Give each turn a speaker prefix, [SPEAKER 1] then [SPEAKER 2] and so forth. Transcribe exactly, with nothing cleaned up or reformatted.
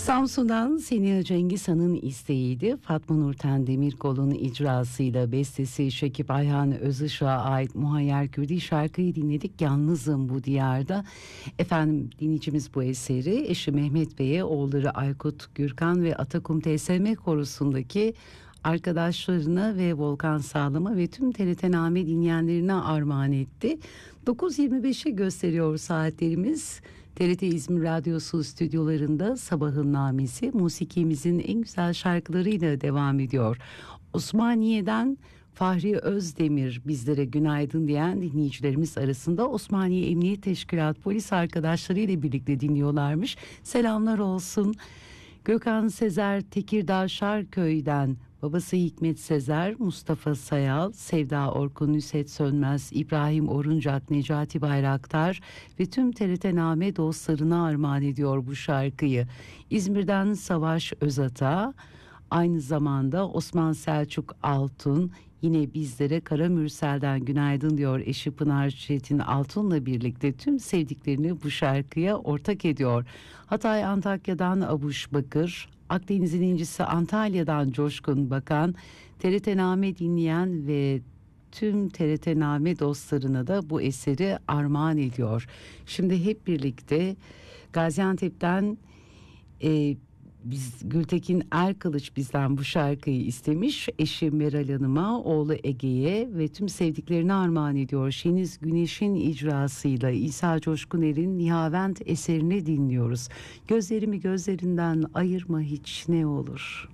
[SPEAKER 1] Samsun'dan Seniha Cengiz Han'ın isteğiydi. Fatma Nurten Demirkol'un icrasıyla bestesi Şekip Ayhan Özışık'a ait Muhayyer Kürdi şarkıyı dinledik. Yalnızım bu diyarda. Efendim, dinleyicimiz bu eseri eşi Mehmet Bey'e, oğulları Aykut, Gürkan ve Atakum T S M Korosu'ndaki arkadaşlarına ve Volkan Sağlam'a ve tüm T R T Name dinleyenlerine armağan etti. dokuz yirmi beşi gösteriyor saatlerimiz. T R T İzmir Radyosu stüdyolarında Sabahın Namesi musikimizin en güzel şarkılarıyla devam ediyor. Osmaniye'den Fahri Özdemir bizlere günaydın diyen dinleyicilerimiz arasında. Osmaniye Emniyet Teşkilatı polis arkadaşları ile birlikte dinliyorlarmış. Selamlar olsun. Gökhan Sezer Tekirdağ Şarköy'den, babası Hikmet Sezer, Mustafa Sayal, Sevda Orkun, Nüset Sönmez, İbrahim Oruncak, Necati Bayraktar ve tüm T R T Name dostlarına armağan ediyor bu şarkıyı. İzmir'den Savaş Özata, aynı zamanda Osman Selçuk Altun yine bizlere Karamürsel'den günaydın diyor. Eşi Pınar Çetin Altun'la birlikte tüm sevdiklerini bu şarkıya ortak ediyor. Hatay Antakya'dan Abuş Bakır, Akdeniz'in incisi Antalya'dan Coşkun Bakan, T R T Name dinleyen ve tüm T R T Name dostlarına da bu eseri armağan ediyor. Şimdi hep birlikte Gaziantep'ten e, biz Gültekin Erkılıç bizden bu şarkıyı istemiş. Eşi Meral Hanım'a, oğlu Ege'ye ve tüm sevdiklerini armağan ediyor. Şeniz Güneş'in icrasıyla İsa Coşkuner'in Nihavent eserini dinliyoruz. Gözlerimi gözlerinden ayırma hiç ne olur.